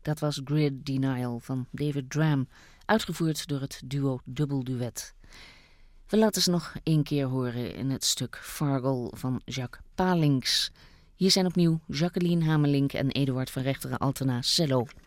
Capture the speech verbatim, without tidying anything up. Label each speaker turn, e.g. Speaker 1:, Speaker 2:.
Speaker 1: Dat was Grid Denial van David Dram, uitgevoerd door het duo Dubbel Duet. We laten ze nog één keer horen in het stuk Fargal van Jacques Palings. Hier zijn opnieuw Jacqueline Hamelink en Eduard van Rechteren Altena cello.